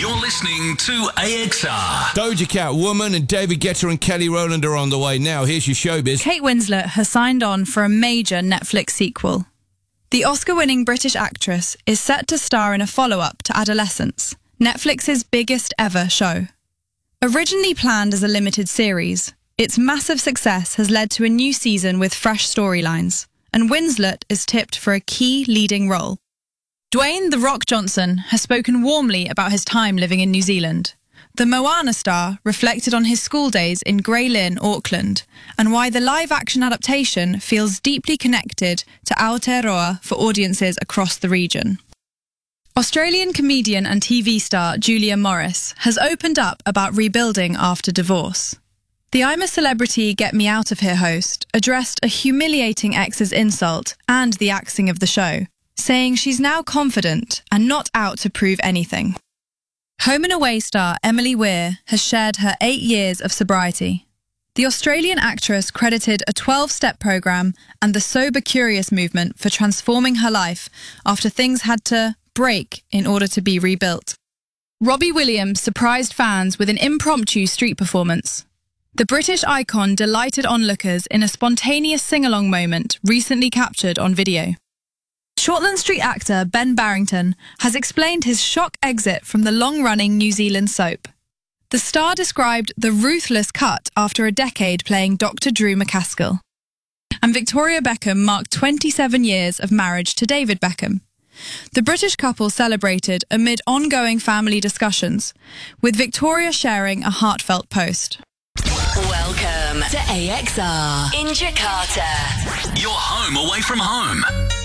You're listening to AXR. Doja Cat, Woman, and David Guetta and Kelly Rowland are on the way now. Here's your showbiz. Kate Winslet has signed on for a major Netflix sequel. The Oscar-winning British actress is set to star in a follow-up to Adolescence, Netflix's biggest ever show. Originally planned as a limited series, its massive success has led to a new season with fresh storylines, and Winslet is tipped for a key leading role. Dwayne "The Rock" Johnson has spoken warmly about his time living in New Zealand. The Moana star reflected on his school days in Grey Lynn, Auckland, and why the live-action adaptation feels deeply connected to Aotearoa for audiences across the region. Australian comedian and TV star Julia Morris has opened up about rebuilding after divorce. The I'm a Celebrity, Get Me Out of Here host addressed a humiliating ex's insult and the axing of the show, saying she's now confident and not out to prove anything. Home and Away star Emily Weir has shared her 8 years of sobriety. The Australian actress credited a 12-step program and the Sober Curious movement for transforming her life after things had to break in order to be rebuilt. Robbie Williams surprised fans with an impromptu street performance. The British icon delighted onlookers in a spontaneous sing-along moment recently captured on video. Shortland Street actor Ben Barrington has explained his shock exit from the long-running New Zealand soap. The star described the ruthless cut after a decade playing Dr. Drew McCaskill. And Victoria Beckham marked 27 years of marriage to David Beckham. The British couple celebrated amid ongoing family discussions, with Victoria sharing a heartfelt post. Welcome to AXR in Jakarta. You're home away from home.